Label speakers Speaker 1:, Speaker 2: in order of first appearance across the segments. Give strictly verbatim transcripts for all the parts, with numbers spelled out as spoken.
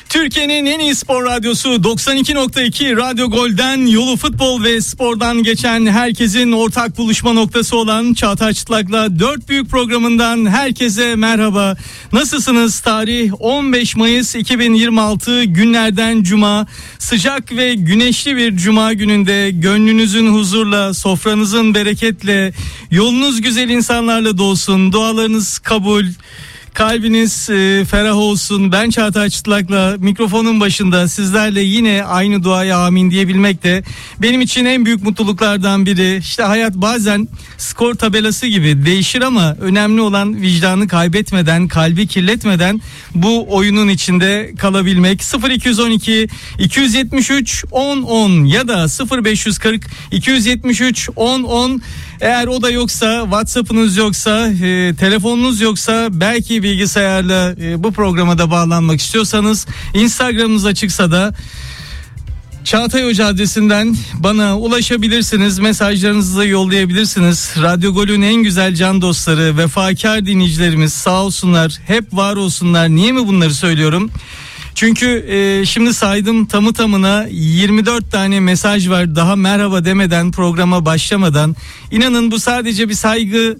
Speaker 1: Türkiye'nin en iyi spor radyosu doksan iki nokta iki Radyo Gol'den yolu futbol ve spordan geçen herkesin ortak buluşma noktası olan Çağatay Çıtlak'la dört büyük programından herkese merhaba. Nasılsınız? Tarih on beş Mayıs iki bin yirmi altı günlerden cuma, sıcak ve güneşli bir cuma gününde gönlünüzün huzurla, sofranızın bereketle, yolunuz güzel insanlarla dolsun, dualarınız kabul, kalbiniz e, ferah olsun. Ben Çağatay Çıtlak'la mikrofonun başında sizlerle yine aynı duaya amin diyebilmek de benim için en büyük mutluluklardan biri. İşte hayat bazen skor tabelası gibi değişir ama önemli olan vicdanı kaybetmeden, kalbi kirletmeden bu oyunun içinde kalabilmek. sıfır iki on iki iki yetmiş üç on on ya da sıfır beş kırk iki yetmiş üç on on. Eğer o da yoksa, WhatsApp'ınız yoksa, e, telefonunuz yoksa, belki bilgisayarla e, bu programa da bağlanmak istiyorsanız, Instagram'ınız açıksa da Çağatay Hoca adresinden bana ulaşabilirsiniz. Mesajlarınızı da yollayabilirsiniz. Radyo Gol'ün en güzel can dostları, vefakar dinleyicilerimiz sağ olsunlar, hep var olsunlar. Niye mi bunları söylüyorum? Çünkü e, şimdi saydım tamı tamına yirmi dört tane mesaj var daha merhaba demeden, programa başlamadan. İnanın bu sadece bir saygı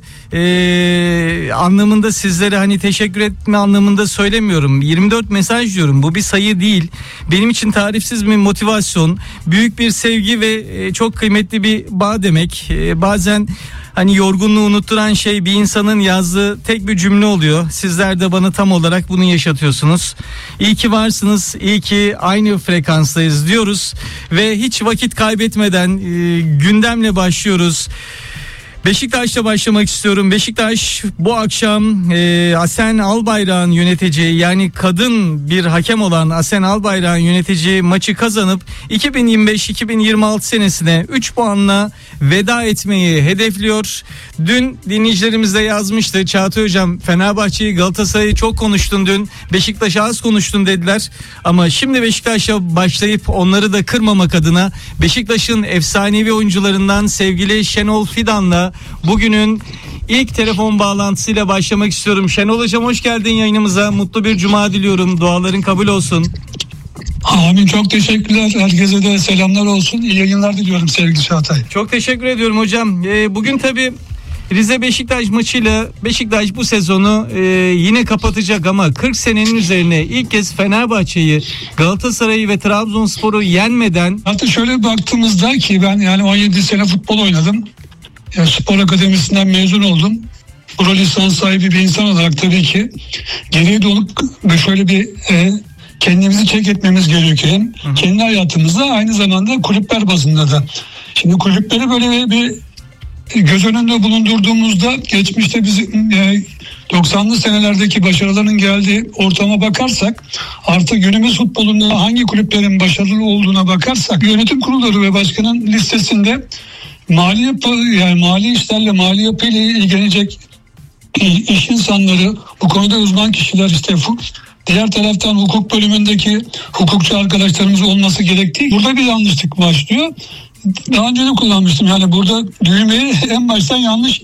Speaker 1: e, anlamında, sizlere hani teşekkür etme anlamında söylemiyorum. yirmi dört mesaj diyorum, bu bir sayı değil. Benim için tarifsiz bir motivasyon, büyük bir sevgi ve e, çok kıymetli bir bağ demek. E, bazen hani yorgunluğu unutturan şey bir insanın yazdığı tek bir cümle oluyor. Sizler de bana tam olarak bunu yaşatıyorsunuz. İyi ki varsınız, iyi ki aynı frekanstayız diyoruz. Ve hiç vakit kaybetmeden e, gündemle başlıyoruz. Beşiktaş'la başlamak istiyorum. Beşiktaş bu akşam e, Asen Albayrak'ın yöneteceği, yani kadın bir hakem olan Asen Albayrak'ın yöneteceği maçı kazanıp iki bin yirmi beş iki bin yirmi altı senesine üç puanla veda etmeyi hedefliyor. Dün dinleyicilerimiz de yazmıştı. Çağatay Hocam, Fenerbahçe'yi, Galatasaray'ı çok konuştun dün, Beşiktaş'ı az konuştun dediler. Ama şimdi Beşiktaş'a başlayıp onları da kırmamak adına Beşiktaş'ın efsanevi oyuncularından sevgili Şenol Fidan'la bugünün ilk telefon bağlantısıyla başlamak istiyorum. Şenol Hocam, hoş geldin yayınımıza. Mutlu bir cuma diliyorum. Duaların kabul olsun.
Speaker 2: Amin, çok teşekkürler. Herkese de selamlar olsun. İyi yayınlar diliyorum sevgili Çağatay.
Speaker 1: Çok teşekkür ediyorum hocam. Ee, bugün tabii Rize Beşiktaş maçıyla Beşiktaş bu sezonu e, yine kapatacak ama kırk senenin üzerine ilk kez Fenerbahçe'yi, Galatasaray'ı ve Trabzonspor'u yenmeden...
Speaker 2: Hatta şöyle baktığımızda ki ben yani on yedi sene futbol oynadım. Ya, spor akademisinden mezun oldum. Pro lisans sahibi bir insan olarak tabii ki geriye dönüp şöyle bir e, kendimizi çek etmemiz gerekiyor. Hem hı hı. kendi hayatımızda, aynı zamanda kulüpler bazında da. Şimdi kulüpleri böyle bir göz önünde bulundurduğumuzda geçmişte biz e, doksanlı senelerdeki başarıların geldiği ortama bakarsak, artık günümüz futbolunda hangi kulüplerin başarılı olduğuna bakarsak, yönetim kurulları ve başkanın listesinde mali yapı, yani mali işlerle, mali yapıyla ilgilenecek iş insanları, bu konuda uzman kişiler, işte diğer taraftan hukuk bölümündeki hukukçu arkadaşlarımız olması gerektiği, burada bir yanlışlık başlıyor. Daha önce de kullanmıştım, yani burada düğmeyi en baştan yanlış